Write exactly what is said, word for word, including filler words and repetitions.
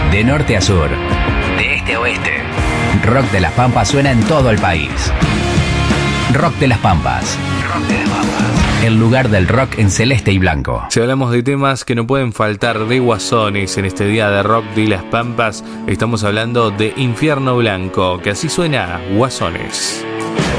De norte a sur, de este a oeste, Rock de las Pampas suena en todo el país. Rock de las Pampas. Rock de las Pampas. El lugar del rock en celeste y blanco. Si hablamos de temas que no pueden faltar de Guasones en este día de Rock de las Pampas, estamos hablando de Infierno Blanco, que así suena Guasones.